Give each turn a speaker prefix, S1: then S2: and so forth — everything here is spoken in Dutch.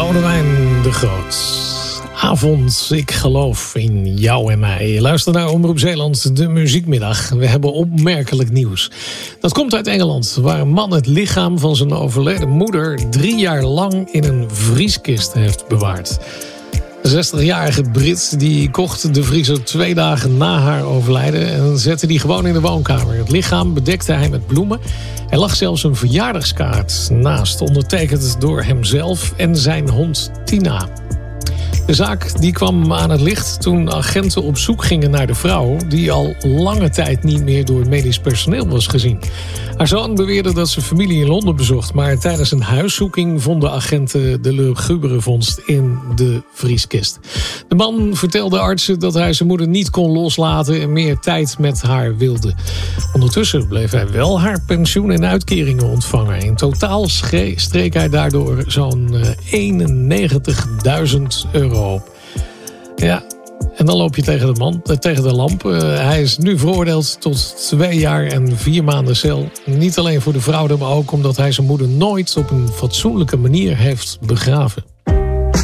S1: Boudewijn de Groot. Avond, ik geloof in jou en mij. Je luistert naar Omroep Zeeland, de muziekmiddag. We hebben opmerkelijk nieuws. Dat komt uit Engeland, waar een man het lichaam van zijn overleden moeder 3 jaar lang in een vrieskist heeft bewaard. De 60-jarige Brit die kocht de vriezer 2 dagen na haar overlijden en zette die gewoon in de woonkamer. Het lichaam bedekte hij met bloemen. Er lag zelfs een verjaardagskaart naast, ondertekend door hemzelf en zijn hond Tina. De zaak die kwam aan het licht toen agenten op zoek gingen naar de vrouw, die al lange tijd niet meer door medisch personeel was gezien. Haar zoon beweerde dat ze familie in Londen bezocht, maar tijdens een huiszoeking vonden agenten de lugubere vondst in de vrieskist. De man vertelde artsen dat hij zijn moeder niet kon loslaten en meer tijd met haar wilde. Ondertussen bleef hij wel haar pensioen en uitkeringen ontvangen. In totaal streek hij daardoor zo'n 91.000 euro op. Ja, en dan loop je tegen de lamp. Hij is nu veroordeeld tot 2 jaar en 4 maanden cel. Niet alleen voor de fraude, maar ook omdat hij zijn moeder nooit op een fatsoenlijke manier heeft begraven.